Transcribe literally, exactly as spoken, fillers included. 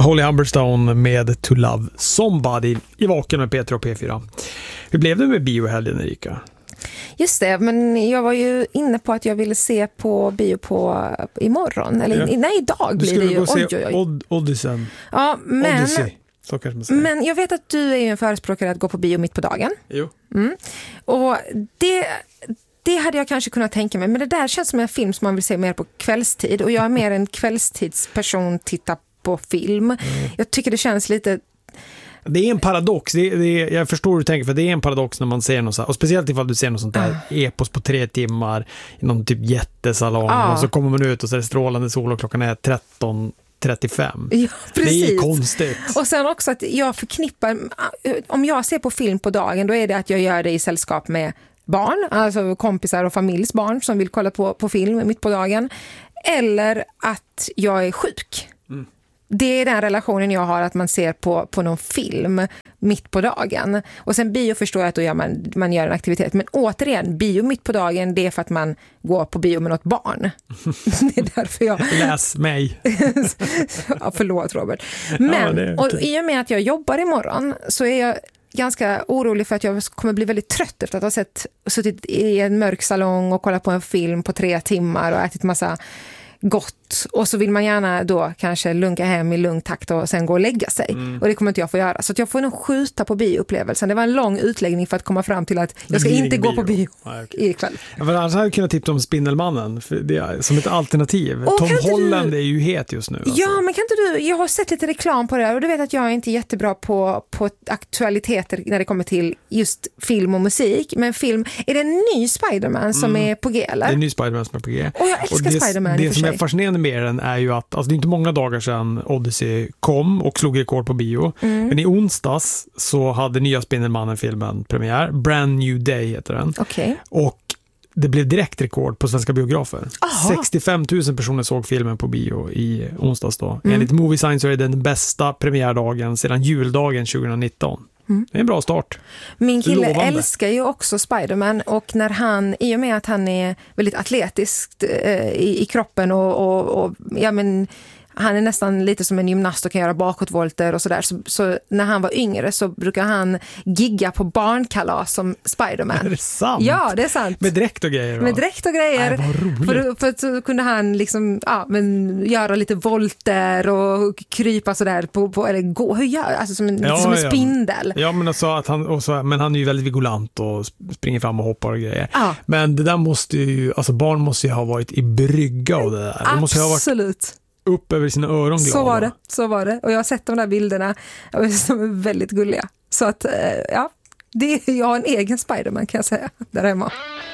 Holly Humberstone med To Love Somebody i Vaken med Peter och P fyra. Hur blev det med biohelgen, Erika? Just det, men jag var ju inne på att jag ville se på bio på imorgon. Eller ja. nej, idag blir det ju. Du skulle gå och se Od- Odyssey. Ja, men, Odyssey. Så kanske man säger. Men jag vet att du är ju en förespråkare att gå på bio mitt på dagen. Jo. Mm. Och det... Det hade jag kanske kunnat tänka mig. Men det där känns som en film som man vill se mer på kvällstid. Och jag är mer en kvällstidsperson, tittar på film. Mm. Jag tycker det känns lite... Det är en paradox. Det är, det är, jag förstår hur du tänker, för det är en paradox när man ser något så här, och speciellt ifall du ser något sånt där uh. epos på tre timmar i någon typ jättesalong. Uh. Och så kommer man ut och så är det strålande sol och klockan är tretton trettiofem. Ja, precis. Det är konstigt. Och sen också att jag förknippar... Om jag ser på film på dagen, då är det att jag gör det i sällskap med barn, alltså kompisar och familjsbarn som vill kolla på, på film mitt på dagen, eller att jag är sjuk. Mm. Det är den relationen jag har, att man ser på, på någon film mitt på dagen. Och sen bio förstår jag att då gör man, man gör en aktivitet. Men återigen, bio mitt på dagen, det är för att man går på bio med något barn. Det är därför jag... Läs mig. Ja, förlåt Robert. Men, ja, och i och med att jag jobbar imorgon så är jag ganska orolig för att jag kommer bli väldigt trött efter att ha sett, suttit i en mörk salong och kollat på en film på tre timmar och ätit massa gott. Och så vill man gärna då kanske lunka hem i lugn takt och sen gå och lägga sig. Mm. Och det kommer inte jag få göra. Så att jag får nog skjuta på bioupplevelsen. Det var en lång utläggning för att komma fram till att jag ska inte gå bio. på bio ah, okay. ikväll. Ja, för annars hade jag kunnat tipsa om Spindelmannen för det är, som ett alternativ. Och Tom Holland du... är ju het just nu. Alltså. Ja, men kan inte du... Jag har sett lite reklam på det här och du vet att jag är inte jättebra på, på aktualiteter när det kommer till just film och musik. Men film... Är det en ny Spider-Man som mm. är på G, eller? Det är en ny Spider-Man som är på G. Och jag älskar och det, Spider-Man det i och för som sig. är fascinerande med den är ju att alltså det är inte många dagar sedan Odyssey kom och slog rekord på bio. Mm. Men i onsdags så hade nya Spindelmannen-filmen premiär. Brand New Day heter den. Okay. Och det blev direkt rekord på svenska biografer. Aha. sextiofem tusen personer såg filmen på bio i onsdags då. Mm. Enligt Movie Sign så är det den bästa premiärdagen sedan juldagen tjugonitton. Mm. Det är en bra start. Min kille Lovande. älskar ju också Spider-Man och när han, i och med att han är väldigt atletisk eh, i, i kroppen och, och, och ja men han är nästan lite som en gymnast och kan göra bakåtvolter och sådär. Så, så när han var yngre så brukar han gigga på barnkalas som Spider-Man. Är det sant? Ja, det är sant. Med dräkt och grejer då? Med dräkt och grejer. Nej, vad roligt. För, för att så kunde han liksom, ja, men göra lite volter och krypa sådär på, på eller gå, hur gör, alltså som en, ja, som en ja. spindel. Ja, men alltså att han, och så, men han är ju väldigt vigilant och springer fram och hoppar och grejer. Ja. Men det där måste ju, alltså barn måste ju ha varit i brygga och det där. Absolut. De måste ju ha varit upp över sina öron glada. Så var det, så var det. Och jag har sett de där bilderna som är väldigt gulliga. Så att, ja, det, jag har en egen Spider-Man kan jag säga, där hemma.